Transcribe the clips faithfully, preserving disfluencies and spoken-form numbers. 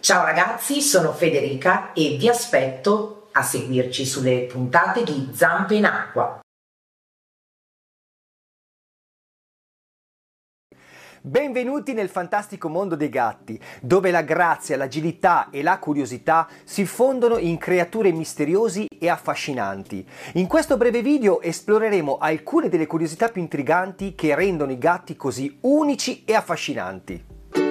Ciao ragazzi, sono Federica e vi aspetto a seguirci sulle puntate di Zampe in Acqua. Benvenuti nel fantastico mondo dei gatti, dove la grazia, l'agilità e la curiosità si fondono in creature misteriosi e affascinanti. In questo breve video esploreremo alcune delle curiosità più intriganti che rendono i gatti così unici e affascinanti.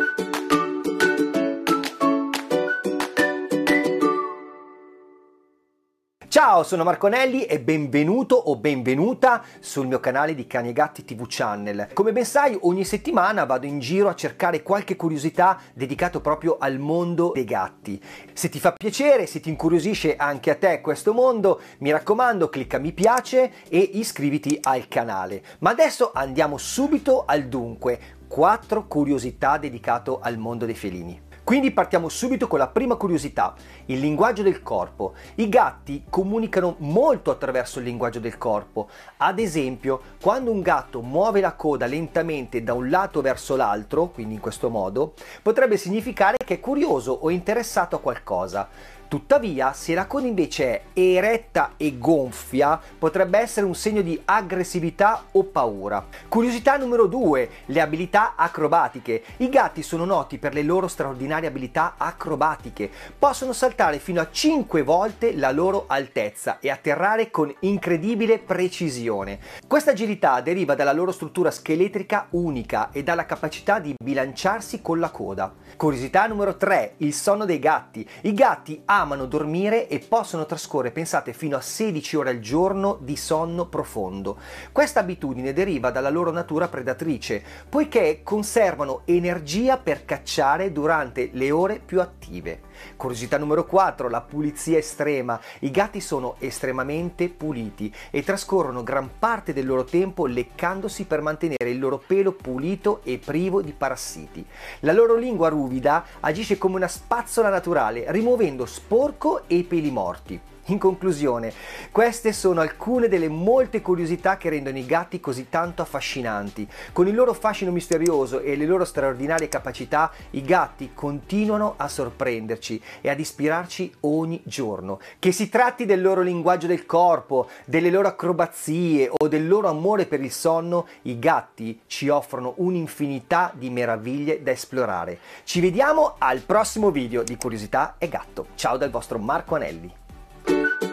Ciao, sono Marco Anelli e benvenuto o benvenuta sul mio canale di Cani e Gatti tivù Channel. Come ben sai, ogni settimana vado in giro a cercare qualche curiosità dedicato proprio al mondo dei gatti. Se ti fa piacere, se ti incuriosisce anche a te questo mondo, mi raccomando, clicca mi piace e iscriviti al canale. Ma adesso andiamo subito al dunque, quattro curiosità dedicate al mondo dei felini. Quindi partiamo subito con la prima curiosità, il linguaggio del corpo. I gatti comunicano molto attraverso il linguaggio del corpo. Ad esempio, quando un gatto muove la coda lentamente da un lato verso l'altro, quindi in questo modo, potrebbe significare che è curioso o interessato a qualcosa. Tuttavia, se la coda invece è eretta e gonfia, potrebbe essere un segno di aggressività o paura. Curiosità numero due, le abilità acrobatiche. I gatti sono noti per le loro straordinarie abilità acrobatiche. Possono saltare fino a cinque volte la loro altezza e atterrare con incredibile precisione. Questa agilità deriva dalla loro struttura scheletrica unica e dalla capacità di bilanciarsi con la coda. Curiosità numero tre, il sonno dei gatti. I gatti amano dormire e possono trascorrere, pensate, fino a sedici ore al giorno di sonno profondo. Questa abitudine deriva dalla loro natura predatrice, poiché conservano energia per cacciare durante le ore più attive. Curiosità numero quattro, la pulizia estrema. I gatti sono estremamente puliti e trascorrono gran parte del loro tempo leccandosi per mantenere il loro pelo pulito e privo di parassiti. La loro lingua ruvida agisce come una spazzola naturale, rimuovendo sporco e peli morti. In conclusione, queste sono alcune delle molte curiosità che rendono i gatti così tanto affascinanti. Con il loro fascino misterioso e le loro straordinarie capacità, i gatti continuano a sorprenderci e ad ispirarci ogni giorno. Che si tratti del loro linguaggio del corpo, delle loro acrobazie o del loro amore per il sonno, i gatti ci offrono un'infinità di meraviglie da esplorare. Ci vediamo al prossimo video di Curiosità e Gatto. Ciao dal vostro Marco Anelli.